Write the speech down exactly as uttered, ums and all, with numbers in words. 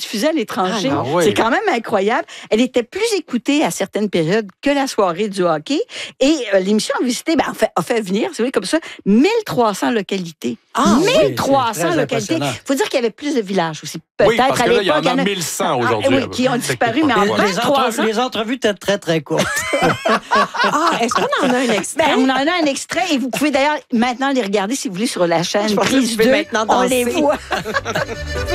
diffusée à l'étranger. Ah, oui. C'est quand même incroyable. Elle était plus écoutée à certaines périodes que la soirée du hockey. Et euh, l'émission a visité, ben, a, fait, a fait venir, c'est vrai, comme ça, mille trois cents localités. Ah, mille trois cents oui, localités. Il faut dire qu'il y avait plus de villages aussi. Peut-être Oui, parce à que là, il y en l'époque. a mille cent aujourd'hui. Ah, oui, qui ont disparu, mais en Les, les, vingt-trois entre, ans. les entrevues étaient très, très courtes. Ah, est-ce qu'on en a un extrait? Ben, on en a un extrait et vous pouvez d'ailleurs maintenant les regarder si vous voulez sur la chaîne Je pense que Prise tu peux deux. maintenant On les danser. voit.